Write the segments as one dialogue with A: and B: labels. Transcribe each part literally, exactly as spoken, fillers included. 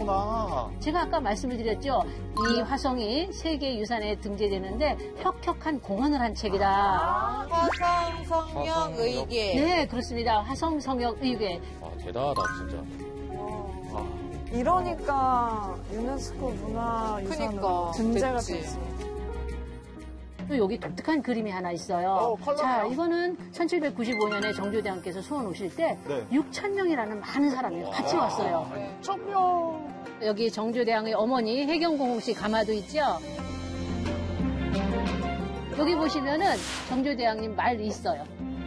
A: 있구나.
B: 제가 아까 말씀을 드렸죠. 이 화성이 세계유산에 등재되는데 혁혁한 공헌을 한 책이다.
C: 아, 화성 성역 의궤.
B: 네, 그렇습니다. 화성 성역 의궤.
D: 아, 대단하다, 진짜. 아.
E: 이러니까 유네스코 문화유산으로 등재가 됐어요.
B: 또 여기 독특한 그림이 하나 있어요.
A: 어,
B: 자, 이거는 천칠백구십오 년에 정조대왕께서 수원 오실 때
A: 네.
B: 육천 명이라는 많은 사람이 같이 왔어요.
A: 육천 명.
B: 여기 정조대왕의 어머니 혜경공씨 가마도 있죠. 여기 보시면은 정조대왕님 말 있어요.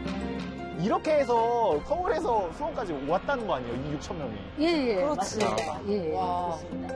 A: 이렇게 해서 서울에서 수원까지 왔다는 거 아니에요? 이 육천 명이.
B: 예, 예.
E: 그렇지.
B: 맞습니다. 예,
C: 와.
B: 그렇습니다.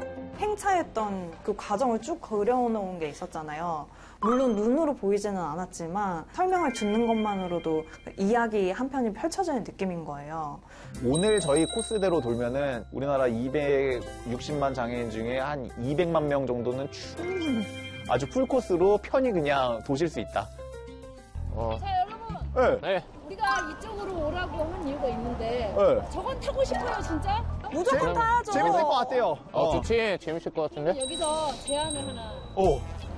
E: 행차했던 그 과정을 쭉 그려놓은 게 있었잖아요. 물론 눈으로 보이지는 않았지만 설명을 듣는 것만으로도 이야기 한 편이 펼쳐지는 느낌인 거예요.
A: 오늘 저희 코스대로 돌면은 우리나라 이백육십만 장애인 중에 한 이백만 명 정도는 충분히 아주 풀코스로 편히 그냥 도실 수 있다.
D: 어.
F: 자, 여러분.
A: 네.
D: 네.
F: 우리가 이쪽으로 오라고 한 이유가 있는데
A: 네.
F: 저건 타고 싶어요, 진짜?
E: 무조건 타야죠.
A: 재밌을 것 같아요.
D: 어, 좋지. 재밌을 것 같은데?
F: 여기서 제안을 하나.
A: 오.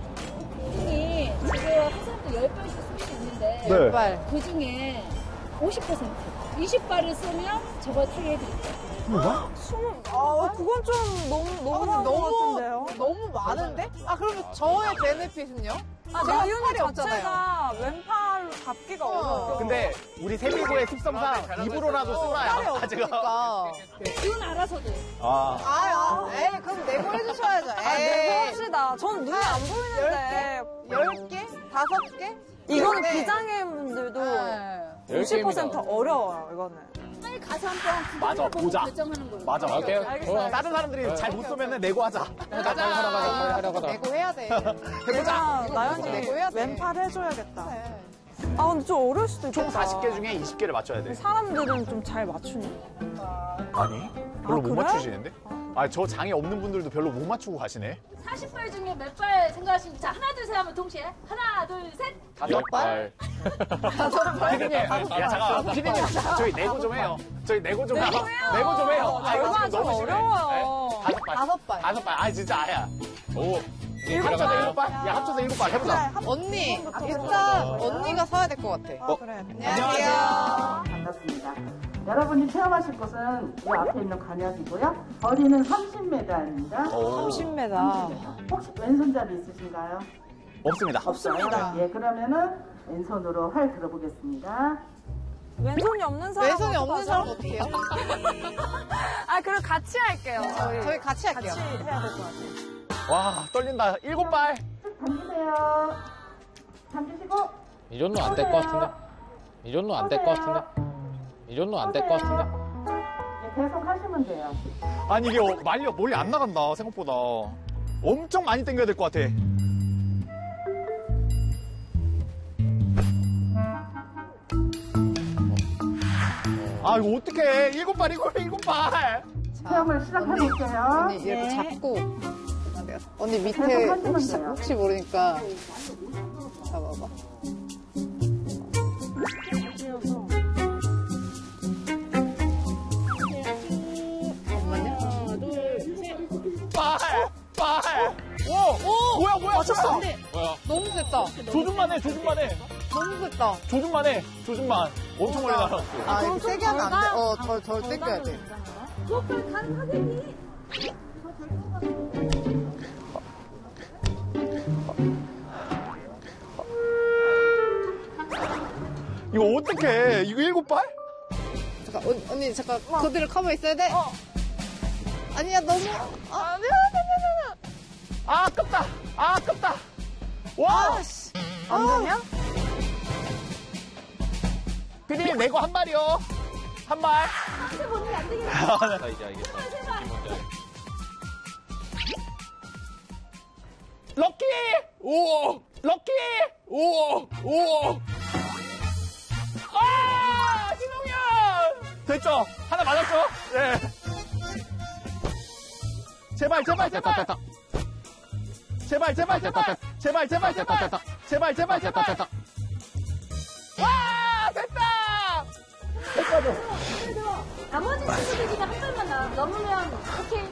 F: 분이 지금 한 사람도 열 발씩 쓸 수 있는데
A: 네.
C: 발.
F: 그 중에 오십 퍼센트, 이십 발을 쓰면 저걸 타게 해드릴게요.
E: 숨은, 아, 그건 좀 너무, 너무 많은 것 같은데요?
C: 너무 많은데? 아, 그러면 저의 베네핏은요?
E: 아,
C: 제가
E: 나윤이
C: 팔이 없잖아요.
E: 자체가 왼팔 잡기가 어려워요.
A: 근데 우리 세미고의 특성상 입으로라도 쓰나요?
C: 팔이 없으니까.
F: 이건 알아서도.
A: 아.
C: 아, 아, 에이, 그럼 내고 해주셔야죠.
E: 아,
C: 에이.
E: 네, 합시다. 저는 눈이 안 보이는데.
C: 열 개? 다섯 개?
E: 이거는
C: 네.
E: 비장애인분들도
C: 네.
E: 오십 퍼센트 어려워요, 이거는.
F: 빨리 가서 한번
A: 맞아,
F: 구경해보고
A: 보자.
F: 결정하는 걸로.
A: 맞아.
D: 오케이.
E: 알겠어요.
A: 다른 사람들이 잘 못 쏘면은 내고 하자.
D: 가자, 빨리 하러 가자, 빨리 하러 가자.
C: 내고 해야 돼.
E: 내가 나연이
C: 내고 해야 돼.
E: 왼팔 해줘야겠다. 아, 근데 좀 어려울 수도 있겠다.
A: 총 사십 개 중에 이십 개를 맞춰야 돼.
E: 사람들은 좀 잘 맞추니?
A: 아니? 별로
E: 아,
A: 못
E: 그래?
A: 맞추시는데? 아, 저 장애 없는 분들도 별로 못 맞추고 가시네.
F: 사십 발 중에 몇 발 생각하시는지. 자, 하나, 둘, 셋 하면 동시에. 하나, 둘, 셋.
A: 다섯 발? 피디님, 야, 잠깐, 피디님, 저희 내고 좀 해요. 저희 내고 좀 해요. 내고 좀 해요. 아, 이거
E: 얼마나
A: 지금 너무
E: 좀
A: 심해.
E: 어려워요.
A: 네, 다섯 발.
C: 다섯 발.
A: 다섯 발. 아, 진짜 아야.
D: 오.
A: 합쳐서 일곱 발? 야, 합쳐서 일곱 발 해보자.
C: 언니, 일단 언니가 서야 될 것 같아.
E: 아, 그래.
C: 안녕하세요.
G: 반갑습니다. 여러분이 체험하실 곳은 이 앞에 있는 관역이고요. 거리는 삼십 미터입니다.
E: 삼십 미터.
G: 혹시 왼손잡이 있으신가요?
A: 없습니다.
E: 없습니다.
G: 예, 그러면은 왼손으로 활 들어보겠습니다.
E: 왼손이 없는 사람.
C: 왼손이 없는 사람 어떻게 해요?
E: 아, 그럼 같이 할게요. 저희,
C: 저희 같이 할게요.
E: 같이 해야 될 것 같아요.
A: 와, 떨린다. 일곱 발.
G: 당기세요. 당기시고.
D: 이 정도 안 될 것 같은데? 이 정도 안 될 것 같은데? 이 정도 안 될 것 같은데?
G: 예, 계속 하시면 돼요.
A: 아니, 이게 어, 말려, 멀리 안 나간다, 생각보다. 엄청 많이 당겨야 될 것 같아. 아, 이거 어떡해. 일곱 발, 이거 일곱 발.
G: 체험을 시작해볼게요.
C: 언니 이렇게 잡고. 언니 밑에
G: 계속 하시면
C: 혹시,
G: 돼요.
C: 혹시 모르니까 잡아봐.
A: 빨! 빨! 오! 오! 뭐야, 뭐야, 맞췄어!
D: 뭐야?
C: 너무 됐다.
A: 조준만 해, 조준만 해.
C: 너무 됐다.
A: 조준만 해, 조준만. 엄청 멀리 날아갔어.
C: 아, 이거 세게 하면 안 돼. 어, 덜, 덜 땡겨야 돼.
A: 이거 어떡해. 이거 일곱 발?
C: 잠깐, 언, 언니, 잠깐, 그대로 커버 있어야 돼? 아니야, 너무. 아, 아니야,
A: 아, 아깝다. 아, 아깝다. 와!
E: 안 되면?
A: 피디님, 내고 한 발이요. 한 발.
D: 나 이제 알겠다.
A: 럭키!
D: 오!
A: 럭키!
D: 오! 오!
A: 아! 신동현! 됐죠? 하나 맞았죠? 네. 제발, 제발,
D: 됐다,
A: 제발!
D: 됐다.
A: 제발, 제발, 제발! 제발, 제발,
D: 됐다,
A: 제발!
D: 됐다.
A: 제발, 제발,
D: 됐다,
A: 제발!
D: 됐다.
A: 와! 됐다! 됐다,
F: 나머지 친구들 중에 한 발만 나, 넘으면 오케이.